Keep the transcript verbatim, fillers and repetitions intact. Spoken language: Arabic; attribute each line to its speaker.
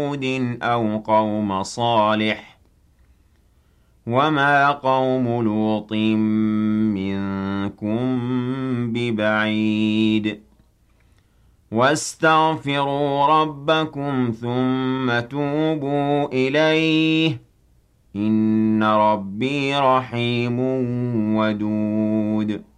Speaker 1: هود أو قوم صالح وما قوم لوط منكم ببعيد واستغفروا ربكم ثم توبوا إليه إن ربي رحيم ودود